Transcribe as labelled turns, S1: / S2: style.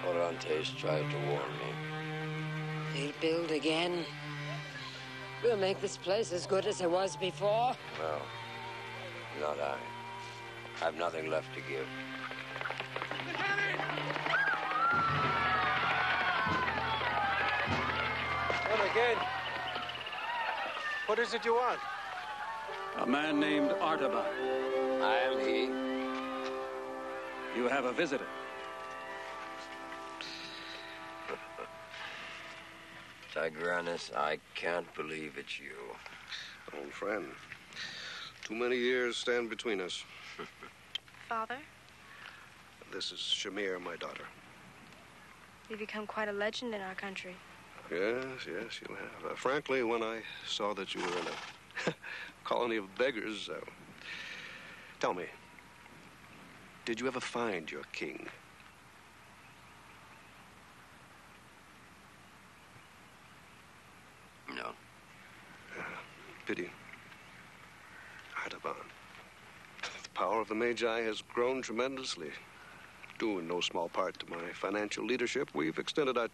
S1: Orontes tried to warn me.
S2: They'll build again. We'll make this place as good as it was before.
S1: No, not I. I've nothing left to give.
S3: Come again. What is it you want?
S4: A man named Artaban.
S1: I am he.
S4: You have a visitor.
S1: Tigranes, I can't believe it's you.
S5: Old friend. Too many years stand between us.
S6: Father,
S5: This is Shamir, my daughter.
S6: you've become quite a legend in our country.
S5: Yes, you have. Frankly, when I saw that you were in a colony of beggars, tell me, did you ever find your king?
S1: No.
S5: Pity. Artaban. The power of the Magi has grown tremendously. Due in no small part to my financial leadership, we've extended our